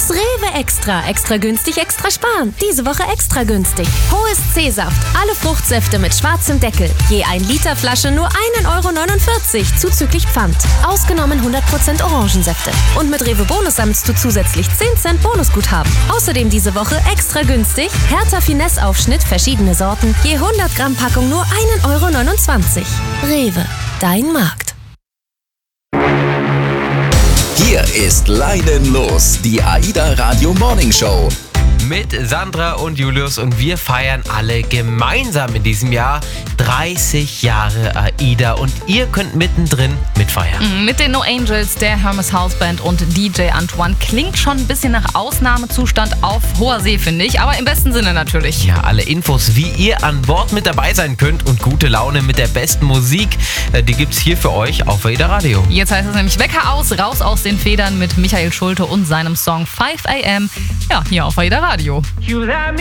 Das Rewe Extra. Extra günstig, extra sparen. Diese Woche extra günstig. Hohes C-Saft. Alle Fruchtsäfte mit schwarzem Deckel. Je 1 Liter Flasche nur 1,49 € zuzüglich Pfand. Ausgenommen 100% Orangensäfte. Und mit Rewe Bonus sammelst du zusätzlich 10 Cent Bonusguthaben. Außerdem diese Woche extra günstig. Hertha Finesse Aufschnitt, verschiedene Sorten. Je 100 Gramm Packung nur 1,29 €. Rewe. Dein Markt. Hier ist Leidenlos, die AIDA Radio Morning Show. Mit Sandra und Julius und wir feiern alle gemeinsam in diesem Jahr 30 Jahre AIDA und ihr könnt mittendrin mitfeiern. Mit den No Angels, der Hermes House Band und DJ Antoine klingt schon ein bisschen nach Ausnahmezustand auf hoher See, finde ich, aber im besten Sinne natürlich. Ja, alle Infos, wie ihr an Bord mit dabei sein könnt und gute Laune mit der besten Musik, die gibt's hier für euch auf AIDA Radio. Jetzt heißt es nämlich Wecker aus, raus aus den Federn mit Michael Schulte und seinem Song 5 AM. Ja, hier auf AIDA Radio.